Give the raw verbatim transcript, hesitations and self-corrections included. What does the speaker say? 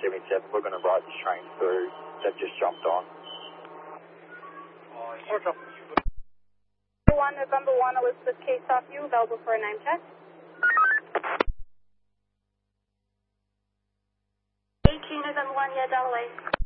seventy-seven. We're going to ride this train through. They've just jumped on. Order. one November one, Elizabeth Case off you, available for a nine check. eighteen November one, yeah, Dalloway.